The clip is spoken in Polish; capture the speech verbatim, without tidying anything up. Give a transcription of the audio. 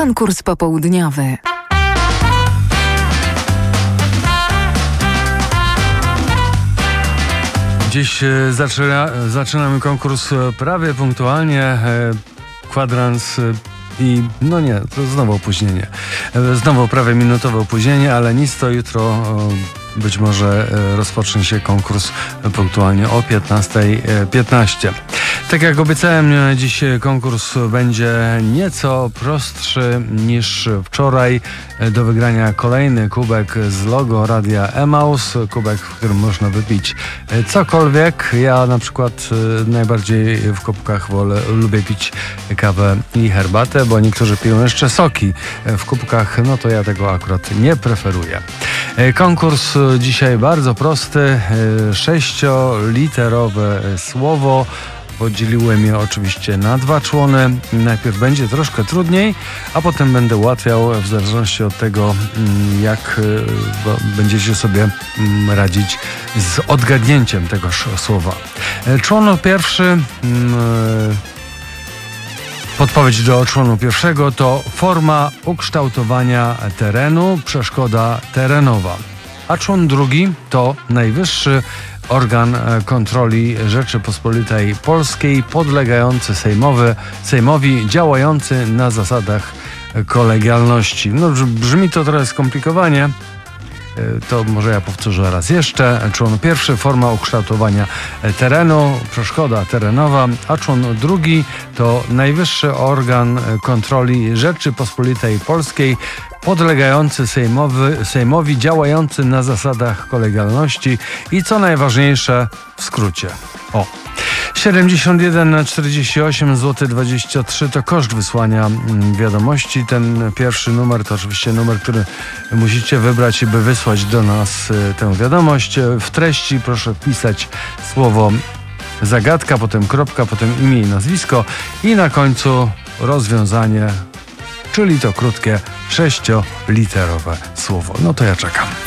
Konkurs popołudniowy. Dziś zaczyna, zaczynamy konkurs prawie punktualnie. Kwadrans i no nie, to znowu opóźnienie. Znowu prawie minutowe opóźnienie, ale nic, to jutro być może rozpocznie się konkurs punktualnie o piętnasta piętnaście. Tak jak obiecałem, dziś konkurs będzie nieco prostszy niż wczoraj. Do wygrania kolejny kubek z logo Radia Emaus. Kubek, w którym można wypić cokolwiek. Ja na przykład najbardziej w kubkach wolę, lubię pić kawę i herbatę, bo niektórzy piją jeszcze soki w kubkach. No to ja tego akurat nie preferuję. Konkurs dzisiaj bardzo prosty. Sześcioliterowe słowo. Podzieliłem je oczywiście na dwa człony. Najpierw będzie troszkę trudniej, a potem będę ułatwiał w zależności od tego, jak będziecie sobie radzić z odgadnięciem tegoż słowa. Człon pierwszy, podpowiedź do członu pierwszego to forma ukształtowania terenu, przeszkoda terenowa. A człon drugi to najwyższy organ kontroli Rzeczypospolitej Polskiej podlegający Sejmowy, Sejmowi, działający na zasadach kolegialności. No brzmi to trochę skomplikowanie. To może ja powtórzę raz jeszcze. Człon pierwszy, forma ukształtowania terenu, przeszkoda terenowa, a człon drugi to najwyższy organ kontroli Rzeczypospolitej Polskiej podlegający Sejmowy, Sejmowi, działający na zasadach kolegialności i co najważniejsze w skrócie. O. siedemdziesiąt jeden czterdzieści osiem złoty dwadzieścia trzy to koszt wysłania wiadomości. Ten pierwszy numer to oczywiście numer, który musicie wybrać, by wysłać do nas tę wiadomość. W treści proszę wpisać słowo zagadka, potem kropka, potem imię i nazwisko i na końcu rozwiązanie, czyli to krótkie sześcioliterowe słowo. No to ja czekam.